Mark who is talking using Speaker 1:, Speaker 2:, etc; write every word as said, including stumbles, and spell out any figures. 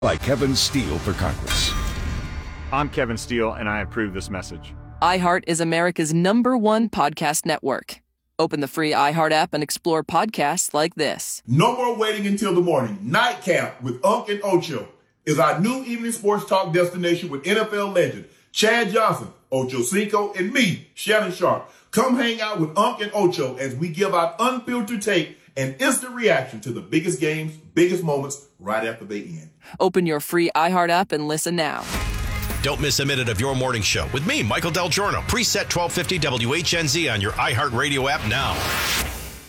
Speaker 1: By Kevin Steele for Congress.
Speaker 2: I'm Kevin Steele, and I approve this message.
Speaker 3: iHeart is America's number one podcast network. Open the free iHeart app and explore podcasts like this.
Speaker 4: No more waiting until the morning. Nightcap with Unc and Ocho is our new evening sports talk destination with N F L legend Chad Johnson, Ocho Cinco, and me, Shannon Sharp. Come hang out with Unc and Ocho as we give out unfiltered take and instant reaction to the biggest games, biggest moments right after they end.
Speaker 3: Open your free iHeart app and listen now.
Speaker 5: Don't miss a minute of your morning show with me, Michael Del Giorno. Preset twelve fifty W H N Z on your iHeartRadio app now.